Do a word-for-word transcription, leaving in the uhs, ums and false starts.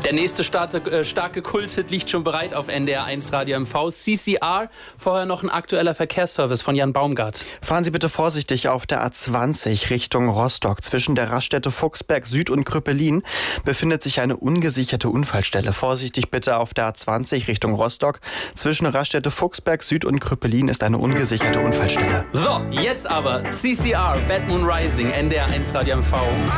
Der nächste starke, äh, starke Kulthit liegt schon bereit auf N D R eins Radio M V. C C R, vorher noch ein aktueller Verkehrsservice von Jan Baumgart. Fahren Sie bitte vorsichtig auf der A zwanzig Richtung Rostock. Zwischen der Raststätte Fuchsberg Süd und Krüppelin befindet sich eine ungesicherte Unfallstelle. Vorsichtig bitte auf der A zwanzig Richtung Rostock. Zwischen Raststätte Fuchsberg Süd und Krüppelin ist eine ungesicherte Unfallstelle. So, jetzt aber C C R, Bad Moon Rising, N D R eins Radio M V.